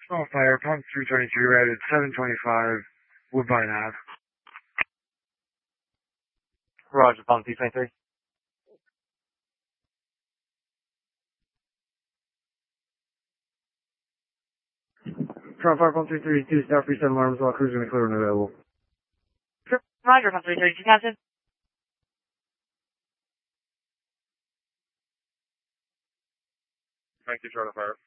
Small fire, pump 323, rated 725, Woodbine Ave. Roger, pump 323. Front fire, pump 332, Star 37 alarms, while cruising the clear and available. Roger, pump 332, Captain. Thank you, Charlie Fire.